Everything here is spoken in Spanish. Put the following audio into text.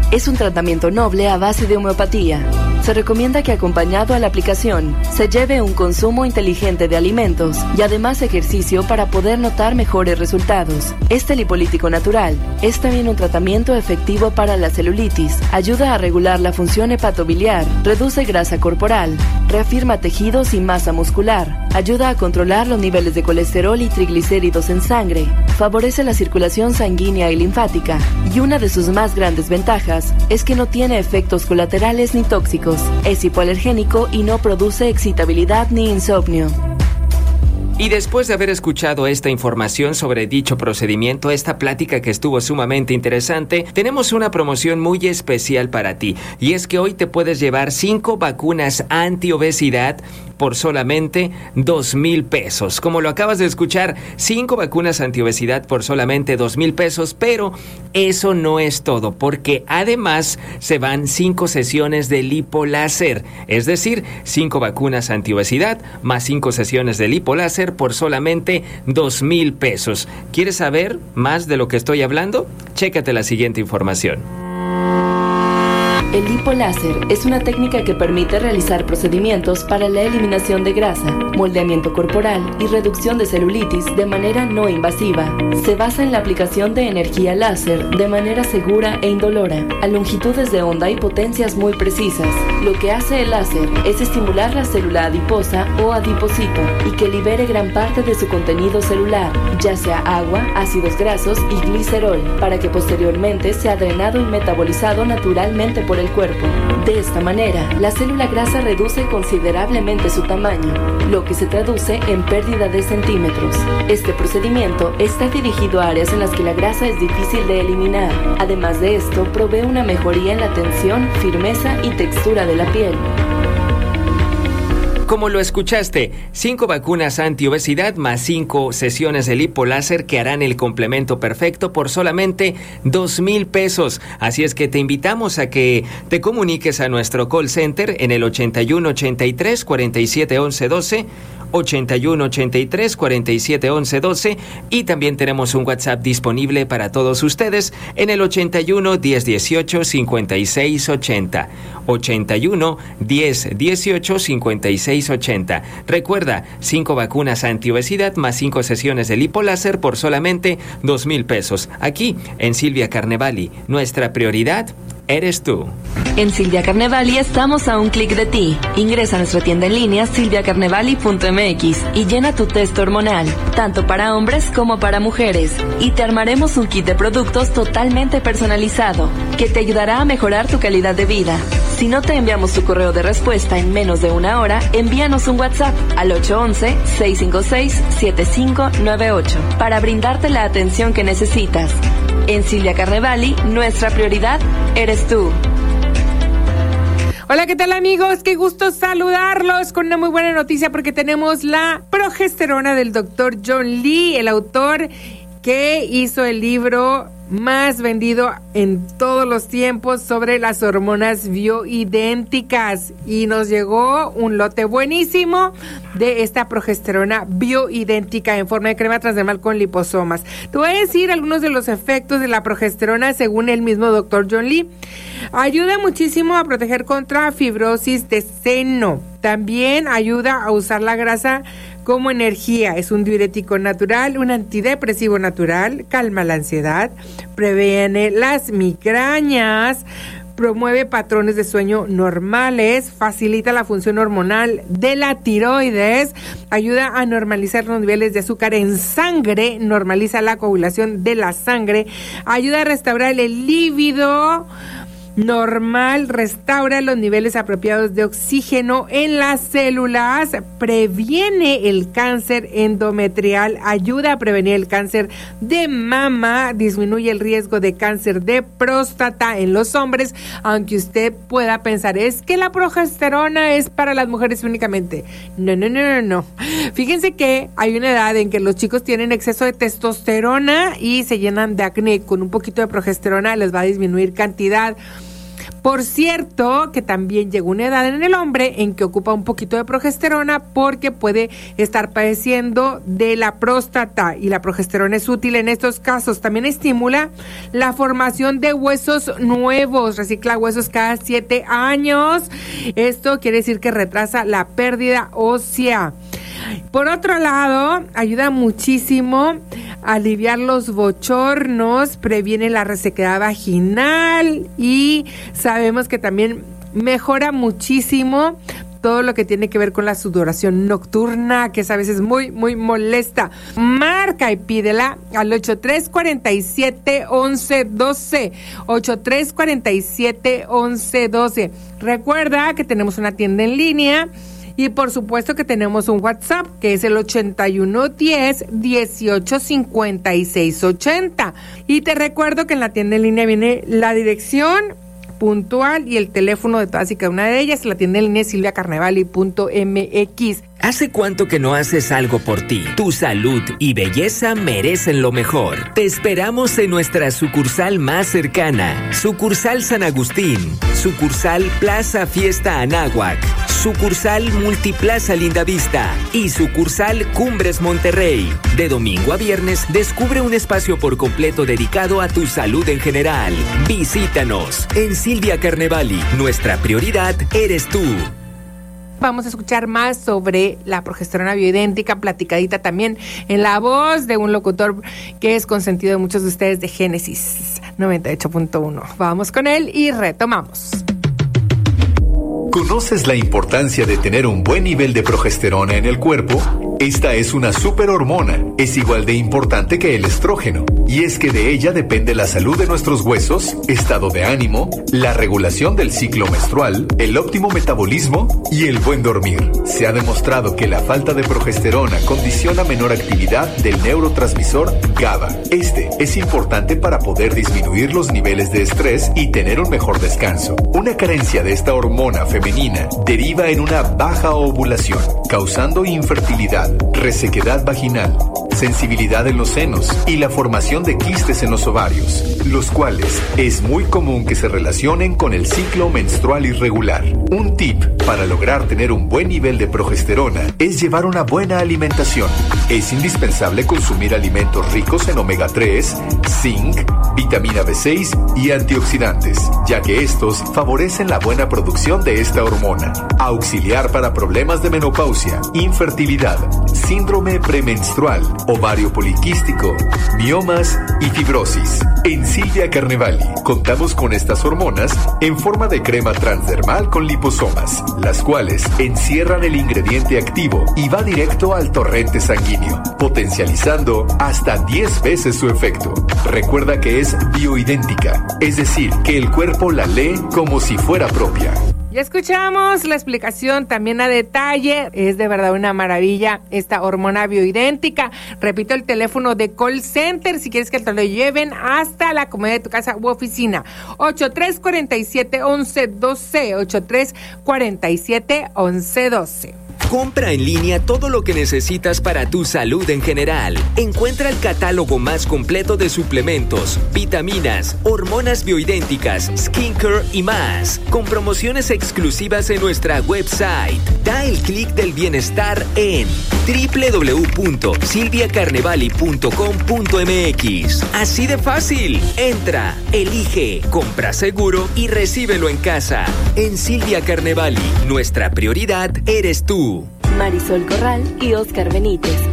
Es un tratamiento noble a base de homeopatía. Se recomienda que acompañado a la aplicación se lleve un consumo inteligente de alimentos y además ejercicio para poder notar mejores resultados. Este lipolítico natural es también un tratamiento efectivo para la celulitis, ayuda a regular la función hepatobiliar, reduce grasa corporal, reafirma tejidos y masa muscular, ayuda a controlar los niveles de colesterol y triglicéridos en sangre, favorece la circulación sanguínea y linfática y una de sus más grandes ventajas es que no tiene efectos colaterales ni tóxicos. Es hipoalergénico y no produce excitabilidad ni insomnio. Y después de haber escuchado esta información sobre dicho procedimiento, esta plática que estuvo sumamente interesante, tenemos una promoción muy especial para ti. Y es que hoy te puedes llevar 5 vacunas antiobesidad por solamente 2,000 pesos. Como lo acabas de escuchar, 5 vacunas antiobesidad por solamente 2,000 pesos, pero eso no es todo, porque además se van 5 sesiones de lipoláser, es decir, 5 vacunas antiobesidad más 5 sesiones de lipoláser por solamente 2,000 pesos. ¿Quieres saber más de lo que estoy hablando? Chécate la siguiente información. El lipoláser es una técnica que permite realizar procedimientos para la eliminación de grasa, moldeamiento corporal y reducción de celulitis de manera no invasiva. Se basa en la aplicación de energía láser de manera segura e indolora, a longitudes de onda y potencias muy precisas. Lo que hace el láser es estimular la célula adiposa o adipocito y que libere gran parte de su contenido celular, ya sea agua, ácidos grasos y glicerol, para que posteriormente sea drenado y metabolizado naturalmente por el cuerpo. De esta manera, la célula grasa reduce considerablemente su tamaño, lo que se traduce en pérdida de centímetros. Este procedimiento está dirigido a áreas en las que la grasa es difícil de eliminar. Además de esto, provee una mejoría en la tensión, firmeza y textura de la piel. Como lo escuchaste, 5 vacunas antiobesidad más 5 sesiones de lipoláser que harán el complemento perfecto por solamente 2,000 pesos. Así es que te invitamos a que te comuniques a nuestro call center en el 81 83 47 11 12, 81 83 47 11 12, y también tenemos un WhatsApp disponible para todos ustedes en el 81 10 18 56 80, 81 10 18 56 80. Recuerda, 5 vacunas antiobesidad más 5 sesiones de lipoláser por solamente 2,000 pesos. Aquí en Silvia Carnevali, nuestra prioridad eres tú. En Silvia Carnevali estamos a un clic de ti. Ingresa a nuestra tienda en línea silviacarnevali.mx y llena tu test hormonal, tanto para hombres como para mujeres. Y te armaremos un kit de productos totalmente personalizado, que te ayudará a mejorar tu calidad de vida. Si no te enviamos tu correo de respuesta en menos de una hora, envíanos un WhatsApp al 811-656-7598 para brindarte la atención que necesitas. En Silvia Carnevali, nuestra prioridad eres tú. Hola, ¿qué tal, amigos? Qué gusto saludarlos con una muy buena noticia, porque tenemos la progesterona del Dr. John Lee, el autor que hizo el libro más vendido en todos los tiempos sobre las hormonas bioidénticas, y nos llegó un lote buenísimo de esta progesterona bioidéntica en forma de crema transdermal con liposomas. Te voy a decir algunos de los efectos de la progesterona según el mismo Dr. John Lee. Ayuda muchísimo a proteger contra fibrosis de seno. También ayuda a usar la grasa como energía. Es un diurético natural, un antidepresivo natural, calma la ansiedad, previene las migrañas, promueve patrones de sueño normales, facilita la función hormonal de la tiroides, ayuda a normalizar los niveles de azúcar en sangre, normaliza la coagulación de la sangre, ayuda a restaurar el líbido normal, restaura los niveles apropiados de oxígeno en las células, previene el cáncer endometrial, ayuda a prevenir el cáncer de mama, disminuye el riesgo de cáncer de próstata en los hombres, aunque usted pueda pensar, es que la progesterona es para las mujeres únicamente. No. Fíjense que hay una edad en que los chicos tienen exceso de testosterona y se llenan de acné. Con un poquito de progesterona les va a disminuir cantidad. Por cierto, que también llega una edad en el hombre en que ocupa un poquito de progesterona porque puede estar padeciendo de la próstata, y la progesterona es útil en estos casos. También estimula la formación de huesos nuevos, recicla huesos cada 7 años. Esto quiere decir que retrasa la pérdida ósea. Por otro lado, ayuda muchísimo a aliviar los bochornos, previene la resequedad vaginal y sabemos que también mejora muchísimo todo lo que tiene que ver con la sudoración nocturna, que es a veces muy, muy molesta. Marca y pídela al 8347-1112. 8347-1112. Recuerda que tenemos una tienda en línea. Y por supuesto que tenemos un WhatsApp, que es el 8110-185680. Y te recuerdo que en la tienda en línea viene la dirección puntual y el teléfono de todas y cada una de ellas. La tienda en línea es silviacarnevali.mx. ¿Hace cuánto que no haces algo por ti? Tu salud y belleza merecen lo mejor. Te esperamos en nuestra sucursal más cercana. Sucursal San Agustín. Sucursal Plaza Fiesta Anáhuac. Sucursal Multiplaza Lindavista. Y sucursal Cumbres Monterrey. De domingo a viernes, descubre un espacio por completo dedicado a tu salud en general. Visítanos. En Silvia Carnevali, nuestra prioridad eres tú. Vamos a escuchar más sobre la progesterona bioidéntica, platicadita también en la voz de un locutor que es consentido de muchos de ustedes de Génesis 98.1. Vamos con él y retomamos. ¿Conoces la importancia de tener un buen nivel de progesterona en el cuerpo? Esta es una superhormona, es igual de importante que el estrógeno, y es que de ella depende la salud de nuestros huesos, estado de ánimo, la regulación del ciclo menstrual, el óptimo metabolismo y el buen dormir. Se ha demostrado que la falta de progesterona condiciona menor actividad del neurotransmisor GABA. Este es importante para poder disminuir los niveles de estrés y tener un mejor descanso. Una carencia de esta hormona femenina deriva en una baja ovulación, causando infertilidad, resequedad vaginal, sensibilidad en los senos y la formación de quistes en los ovarios, los cuales es muy común que se relacionen con el ciclo menstrual irregular. Un tip para lograr tener un buen nivel de progesterona es llevar una buena alimentación. Es indispensable consumir alimentos ricos en omega 3, zinc, vitamina B6 y antioxidantes, ya que estos favorecen la buena producción de esta hormona. Auxiliar para problemas de menopausia, infertilidad, síndrome premenstrual, ovario poliquístico, miomas y fibrosis. En Silvia Carnevali contamos con estas hormonas en forma de crema transdermal con liposomas, las cuales encierran el ingrediente activo y va directo al torrente sanguíneo, potencializando hasta 10 veces su efecto. Recuerda que es bioidéntica, es decir, que el cuerpo la lee como si fuera propia. Ya escuchamos la explicación también a detalle. Es de verdad una maravilla esta hormona bioidéntica. Repito el teléfono de call center si quieres que te lo lleven hasta la comodidad de tu casa u oficina. 8347-1112. 8347-1112. Compra en línea todo lo que necesitas para tu salud en general. Encuentra el catálogo más completo de suplementos, vitaminas, hormonas bioidénticas, skincare y más, con promociones exclusivas en nuestra website. Da el clic del bienestar en www.silviacarnevali.com.mx. Así de fácil. Entra, elige, compra seguro y recíbelo en casa. En Silvia Carnevali, nuestra prioridad eres tú. Marisol Corral y Oscar Benítez.